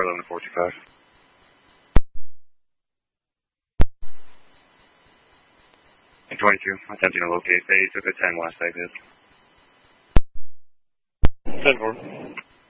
1145. And 22, attempting to locate base with a 10 last exit. 10-4.